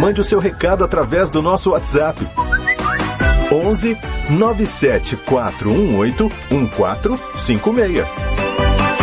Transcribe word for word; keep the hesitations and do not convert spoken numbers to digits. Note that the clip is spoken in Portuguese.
Mande o seu recado através do nosso WhatsApp. onze nove sete quatro um oito um quatro cinco seis.